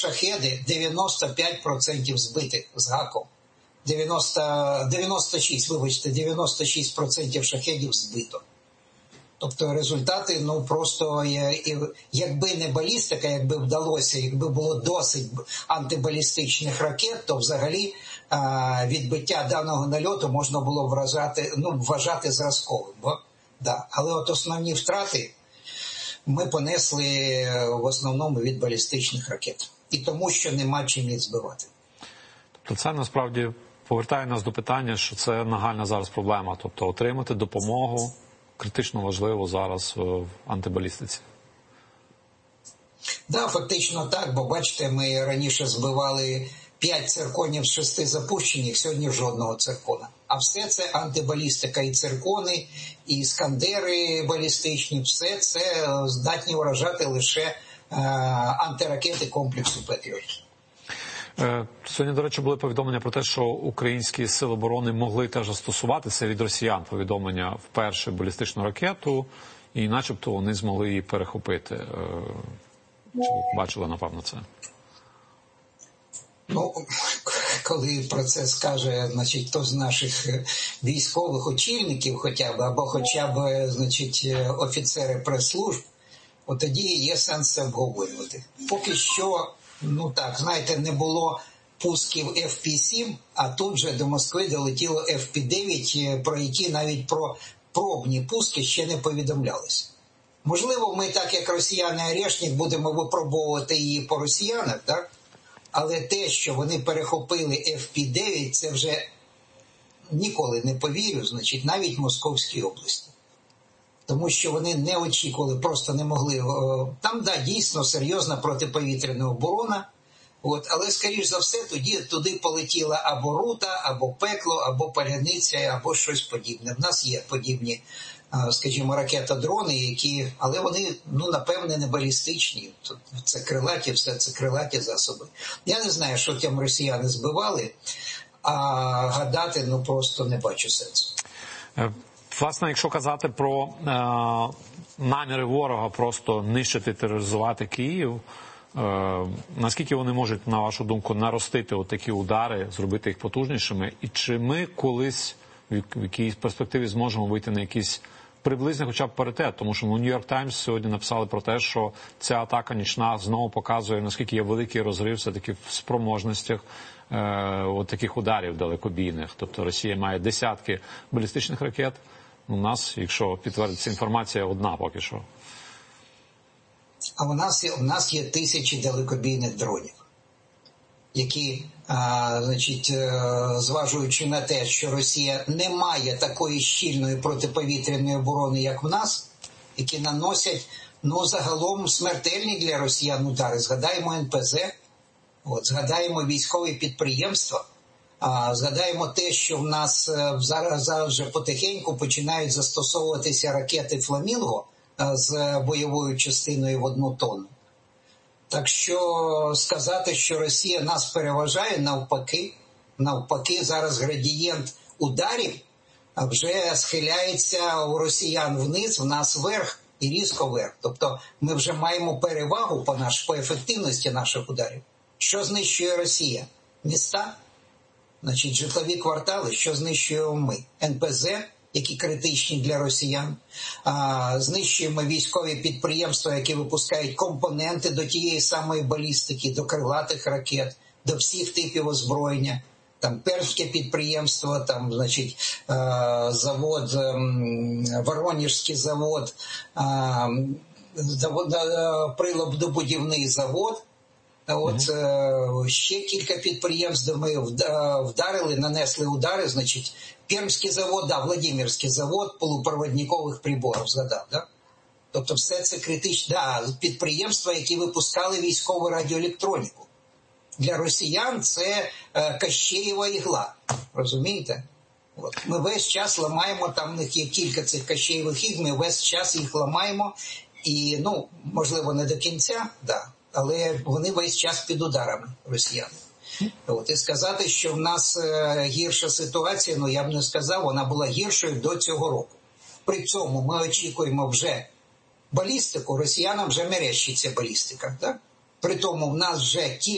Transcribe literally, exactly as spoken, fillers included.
шахеди дев'яносто п'ять відсотків збитих з гаком. дев'яносто, дев'яносто шість, вибачте, дев'яносто шість відсотків шахедів збито. Тобто результати, ну просто, якби не балістика, якби вдалося, якби було досить антибалістичних ракет, то взагалі відбиття даного нальоту можна було вважати, ну, вважати зразковим. Бо, да. Але от основні втрати ми понесли в основному від балістичних ракет. І тому, що нема чим їх збивати. Тобто це насправді повертає нас до питання, що це нагальна зараз проблема. Тобто отримати допомогу критично важливо зараз в антибалістиці. Так, да, фактично так, бо бачите, ми раніше збивали п'ять цирконів з шести запущених, сьогодні жодного циркона. А все це антибалістика, і циркони, і іскандери балістичні, все це здатні вражати лише е, антиракети комплексу «Петріот». Сьогодні, до речі, були повідомлення про те, що українські сили оборони могли теж застосуватися від росіян повідомлення в першу балістичну ракету, і начебто вони змогли її перехопити. Чи ви бачили, напевно, це? Ну, коли про це скаже, значить, хто з наших військових очільників хоча б, або хоча б, значить, офіцери прес-служб, от тоді є сенс це обговорювати. Поки що, ну так, знаєте, не було пусків еф пі сім, а тут же до Москви долетіло еф пі дев'ять, про які навіть про пробні пуски ще не повідомлялися. Можливо, ми так, як росіяни-арешник, будемо випробовувати її по росіянах, так? Але те, що вони перехопили еф пі дев'ять, це вже ніколи не повірю, значить, навіть в Московській області. Тому що вони не очікували, просто не могли. Там, да, дійсно серйозна протиповітряна оборона, от, але, скоріш за все, тоді туди полетіла або рута, або пекло, або паляниця, або щось подібне. В нас є подібні, скажімо, ракета-дрони, які, але вони, ну, напевне, не балістичні. Це крилаті, все це крилаті засоби. Я не знаю, що там росіяни збивали, а гадати, ну, просто не бачу сенсу. Власне, якщо казати про е, наміри ворога просто нищити, тероризувати Київ, е, наскільки вони можуть, на вашу думку, наростити отакі удари, зробити їх потужнішими? І чи ми колись в, в якійсь перспективі зможемо вийти на якийсь приблизний хоча б паритет? Тому що в Нью-Йорк Таймс сьогодні написали про те, що ця атака нічна знову показує, наскільки є великий розрив все-таки в спроможностях е, от таких ударів далекобійних. Тобто Росія має десятки балістичних ракет. У нас, якщо підтвердиться інформація, одна поки що. А у нас є, у нас є тисячі далекобійних дронів, які, а, значить, зважуючи на те, що Росія не має такої щільної протиповітряної оборони, як в нас, які наносять, ну, загалом смертельні для росіян удари. Згадаємо ен пе зет, от, згадаємо військові підприємства. А, згадаємо те, що в нас зараз, зараз вже потихеньку починають застосовуватися ракети «Фламінго» з бойовою частиною в одну тонну. Так що сказати, що Росія нас переважає, навпаки, навпаки, зараз градієнт ударів вже схиляється у росіян вниз, в нас вверх і різко вверх. Тобто ми вже маємо перевагу по, наш, по ефективності наших ударів. Що знищує Росія? Міста? Значить, житлові квартали, що знищуємо ми? ен пе зет, які критичні для росіян. А, знищуємо військові підприємства, які випускають компоненти до тієї самої балістики, до крилатих ракет, до всіх типів озброєння. Там пермське підприємство, там, значить, завод, Воронежський завод, завод, прилобдобудівний завод. От mm-hmm. ще кілька підприємств, де ми вдарили, нанесли удари, значить, Пермський завод, да, Владимирський завод полупроводникових приборів, згадав, да? Тобто все це критичне, да, підприємства, які випускали військову радіоелектроніку. Для росіян це е, Кащеєва ігла, розумієте? От. Ми весь час ламаємо, там в них є кілька цих Кащеєвих ігл, ми весь час їх ламаємо, і, ну, можливо, не до кінця, да, але вони весь час під ударами росіяни. От, і сказати, що в нас е, гірша ситуація, ну я б не сказав, вона була гіршою до цього року. При цьому ми очікуємо вже балістику, росіянам вже мерещиться балістика. Так? При тому в нас вже кілька